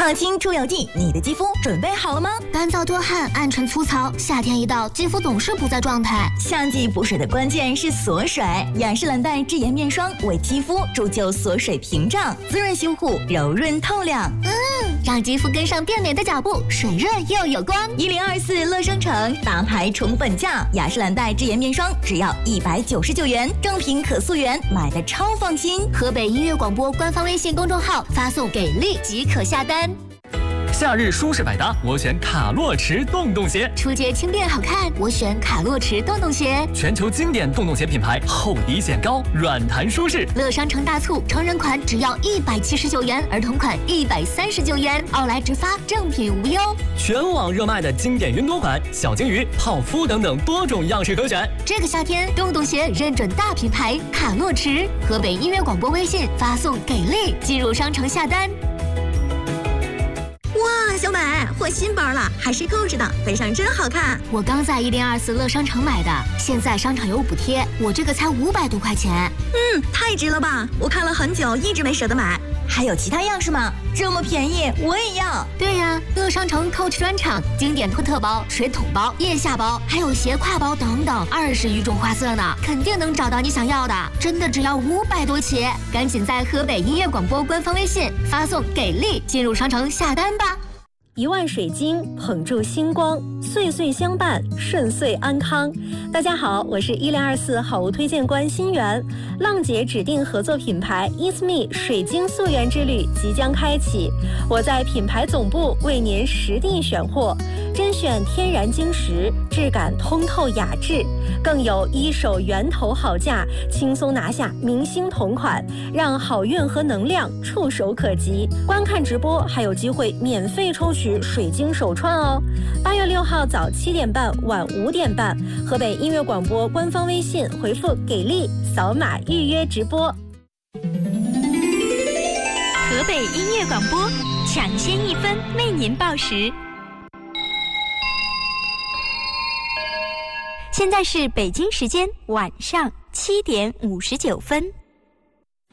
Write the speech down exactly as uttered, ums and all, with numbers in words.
抗菌除油剂，你的肌肤准备好了吗？ 干燥多汗、暗沉粗糙，夏天一到，肌肤总是不在状态。 夏季补水的关键是锁水，雅诗兰黛智颜面霜为肌肤铸就锁水屏障，滋润修护，柔润透亮。 嗯，让肌肤跟上变美的脚步，水润又有光。 一零二四乐商城大牌宠本价，雅诗兰黛智颜面霜只要一百九十九元，正品可溯源，买的超放心。 河北音乐广播官方微信公众号发送给力即可下单。 夏日舒适百搭，我选卡洛驰洞洞鞋。 出街轻便好看，我选卡洛驰洞洞鞋。 全球经典洞洞鞋品牌，厚底显高，软弹舒适。 乐商城大促，成人款只要一百七十九元，儿童款一百三十九元，奥莱直发，正品无忧。 全网热卖的经典云朵款、小金鱼、泡芙等等多种样式可选。 这个夏天，洞洞鞋认准大品牌卡洛驰。河北音乐广播微信发送给力，进入商城下单。 哇，小美，换新包了，还是扣子的，背上真好看。 我刚在一零二四乐商城买的，现在商场有补贴，我这个才五百多块钱。 嗯，太值了吧！我看了很久，一直没舍得买。还有其他样式吗？这么便宜，我也要。 对呀，乐商城 Coach 专场，经典托特包、水桶包、腋下包，还有斜挎包等等，二十余种花色呢，肯定能找到你想要的。真的只要五百多起，赶紧在河北音乐广播官方微信发送给力，进入商城下单吧。 一万水晶捧住星光，岁岁相伴，顺遂安康。大家好，我是一零二四好物推荐官新源。浪姐指定合作品牌 It's Me 水晶溯源之旅即将开启，我在品牌总部为您实地选货，甄选天然晶石，质感通透雅致，更有一手源头好价，轻松拿下明星同款，让好运和能量触手可及。观看直播还有机会免费抽取水晶手串哦！八月六号早七点半，晚五点半，河北音乐广播官方微信回复“给力”，扫码预约直播。 河北音乐广播，抢先一分为您报时。现在是北京时间晚上七点五十九分。